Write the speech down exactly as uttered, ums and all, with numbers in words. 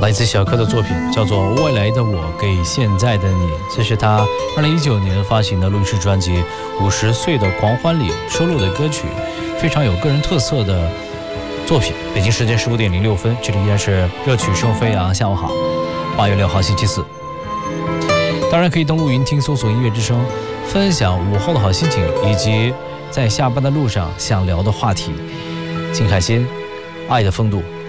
来自小柯的作品叫做《未来的我给现在的你》，这是他二零一九年发行的录音室专辑《五十岁的狂欢》里收录的歌曲，非常有个人特色的作品。北京时间十五点零六分，这里依然是热曲生飞扬。下午好，八月六号星期四。当然可以登录云听搜索音乐之声，分享午后的好心情，以及在下班的路上想聊的话题。金海心，爱的风度。